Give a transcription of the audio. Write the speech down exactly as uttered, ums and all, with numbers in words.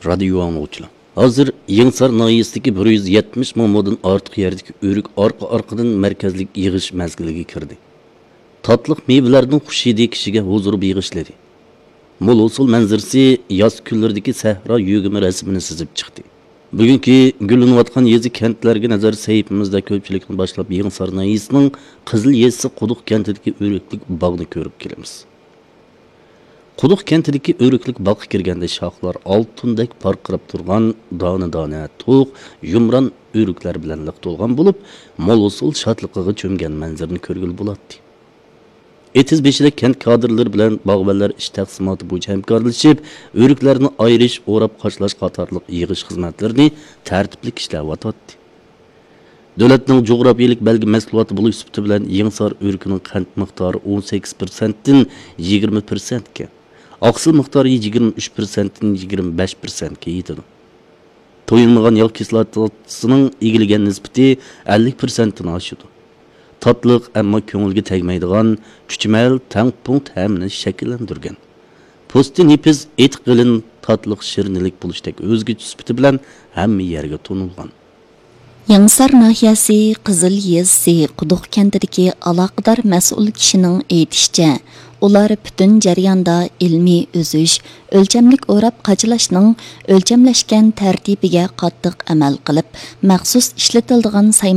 radio angluvchilar. Hozir Yengsar noyasidagi bir yuz yetmish ming modan ortiq yerdagi o'rik orqa-orqadan markazlik yig'ish mazgiliga kirdi. Tatliq meyvelarning xushidi kishiga huzur beg'ishladi. Mo'l usul manzarasi yoz kunlaridagi sahro yugimi rasmini sizib chiqdi. Bugungi gullanayotgan yezi kentlarga nazar sayfimizda ko'pchilikni boshlab Yengsar noyasining Qizil Yezsi Quduq kentidagi o'riklik bog'ni ko'rib kelamiz. Quduq kentidagi o'riklik bog'ga kirganda shoxlar oltindek parqirab turgan dona-dona to'q, yumron o'riklar bilan liq to'lgan bo'lib, mo'l usul shodliqiga cho'mgan manzarani ko'rgil bo'ladi. Etiz beshida kent kadrlari bilan bog'bonlar ish taqsimoti bo'yicha hamkorlashib, o'riklarni ayirish, o'rab qoshlash qatorliq yig'ish xizmatlarini tartibli ishlayotdi. Davlatning jo'grafiyalik belgi mahsuloti bo'lish sifati bilan Yengsar o'rikining qand miqdori o'n sakkiz persent dan yigirma persent ga, oqsil miqdori yigirma uch persent dan yigirma besh persent ga yetadi. To'yilmagan yog' kislotasining egilgan nisbati ellik persent dan oshadi. Tatliq ammo ko'ngilga tegmaydigan chuchmal tang punkt hamni shakllantirgan. Posti nepiz et qilin tatliq shirinlik bo'lishdek o'zgacha sifati bilan hamma yerga to'nilgan. Yengsar nahiyasi Qizil Yezsi Quduq kentidagi aloqador mas'ul kishining aytishicha, ular butun jarayonda ilmiy o'zish, o'lchamlik o'rab qachilashning o'lchamlashgan tartibiga qattiq amal qilib, maxsus ishlatiladigan